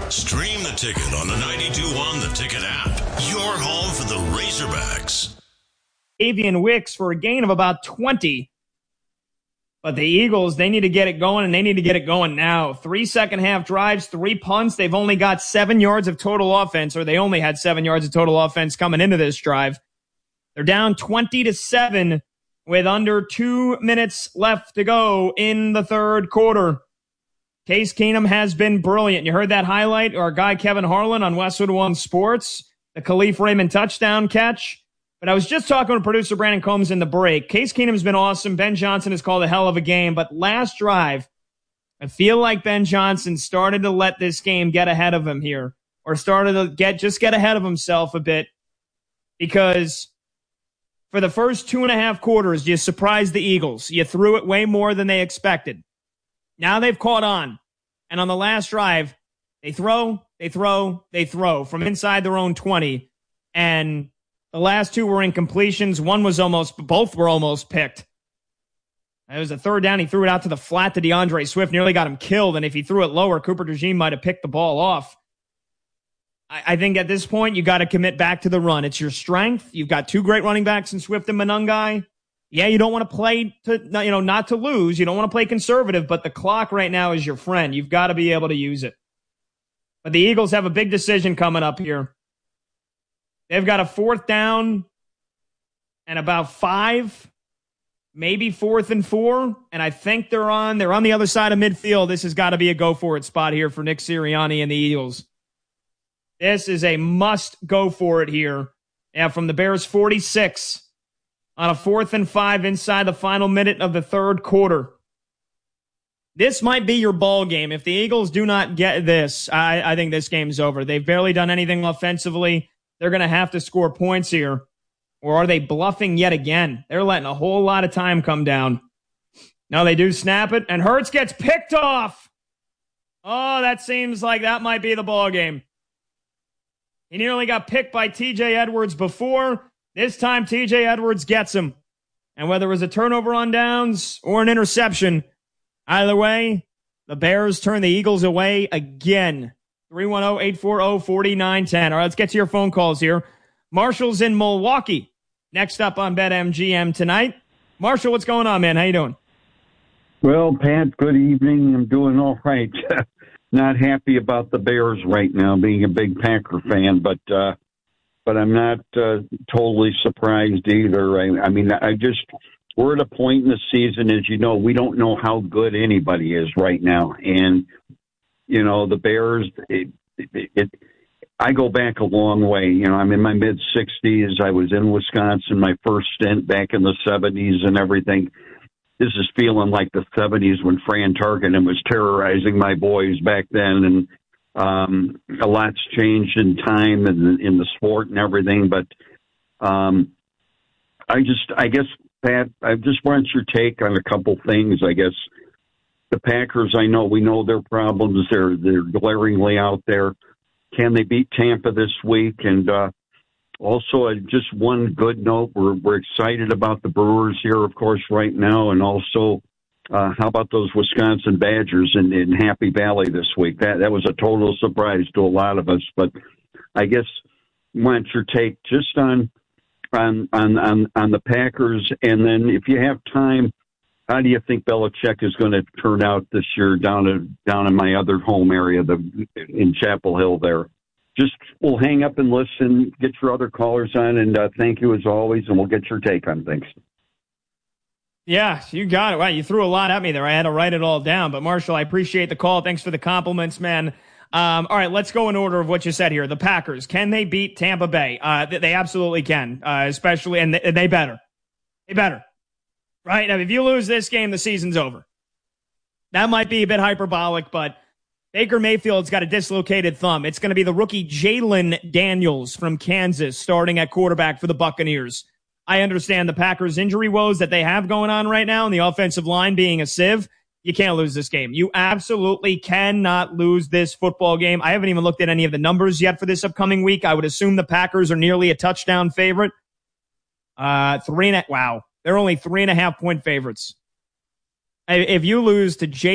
Stream the Ticket on the 92.1 The Ticket app. Your home for the Razorbacks. Avian Wicks for a gain of about 20. But the Eagles, they need to get it going, and they need to get it going now. 3 second-half drives, 3 punts. They've only got 7 yards of total offense, or they only had 7 yards of total offense coming into this drive. They're down 20-7 with under 2 minutes left to go in the third quarter. Case Keenum has been brilliant. You heard that highlight, our guy Kevin Harlan on Westwood One Sports, the Khalif Raymond touchdown catch. But I was just talking to producer Brandon Combs in the break. Case Keenum's been awesome. Ben Johnson has called a hell of a game. But last drive, I feel like Ben Johnson started to let this game get ahead of him here, or started to get ahead of himself a bit, because for the first 2.5 quarters, you surprised the Eagles. You threw it way more than they expected. Now they've caught on. And on the last drive, they throw from inside their own 20. And the last 2 were incompletions. Both were almost picked. It was a third down. He threw it out to the flat to DeAndre Swift. Nearly got him killed. And if he threw it lower, Cooper DeJean might have picked the ball off. I think at this point, you got to commit back to the run. It's your strength. You've got 2 great running backs in Swift and Monangai. Yeah, you don't want to play not to lose. You don't want to play conservative, but the clock right now is your friend. You've got to be able to use it. But the Eagles have a big decision coming up here. They've got a 4th down and about 5, maybe 4th and 4, and I think they're on the other side of midfield. This has got to be a go-for-it spot here for Nick Sirianni and the Eagles. This is a must-go-for-it here. Yeah, from the Bears' 46 on a 4th and 5 inside the final minute of the third quarter. This might be your ball game. If the Eagles do not get this, I think this game's over. They've barely done anything offensively. They're going to have to score points here. Or are they bluffing yet again? They're letting a whole lot of time come down. No, they do snap it, and Hurts gets picked off. Oh, that seems like that might be the ball game. He nearly got picked by T.J. Edwards before. This time, T.J. Edwards gets him. And whether it was a turnover on downs or an interception, either way, the Bears turn the Eagles away again. 310-840-4910. All right, let's get to your phone calls here. Marshall's in Milwaukee. Next up on BetMGM tonight. Marshall, what's going on, man? How you doing? Well, Pat, good evening. I'm doing all right. Not happy about the Bears right now, being a big Packer fan, but I'm not totally surprised either. We're at a point in the season, as you know, we don't know how good anybody is right now. And, you know, the Bears, I go back a long way. You know, I'm in my mid-60s. I was in Wisconsin, my first stint back in the 70s and everything. This is feeling like the 70s when Fran Tarkenton was terrorizing my boys back then. And a lot's changed in time and in the sport and everything. But I guess, Pat, I just want your take on a couple things. I guess the Packers, we know their problems. They're glaringly out there. Can they beat Tampa this week? And also, just one good note, we're excited about the Brewers here, of course, right now. And also, how about those Wisconsin Badgers in Happy Valley this week? That was a total surprise to a lot of us. But I guess I want your take just on the Packers. And then if you have time, how do you think Belichick is going to turn out this year down in my other home area, in Chapel Hill there? Just, we'll hang up and listen, get your other callers on, and thank you as always, and we'll get your take on things. Yeah, you got it. Wow, you threw a lot at me there. I had to write it all down. But, Marshall, I appreciate the call. Thanks for the compliments, man. All right, let's go in order of what you said here. The Packers, can they beat Tampa Bay? They absolutely can, especially, and they better. They better. Right? Now, if you lose this game, the season's over. That might be a bit hyperbolic, but Baker Mayfield's got a dislocated thumb. It's going to be the rookie Jalen Daniels from Kansas starting at quarterback for the Buccaneers. I understand the Packers' injury woes that they have going on right now and the offensive line being a sieve. You can't lose this game. You absolutely cannot lose this football game. I haven't even looked at any of the numbers yet for this upcoming week. I would assume the Packers are nearly a touchdown favorite. Wow. They're only 3.5 point favorites. If you lose to